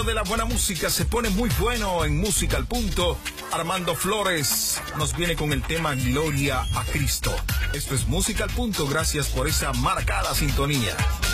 De la buena música se pone muy bueno en Música al Punto. Armando Flores nos viene con el tema Gloria a Cristo. Esto es Música al Punto, gracias por esa marcada sintonía.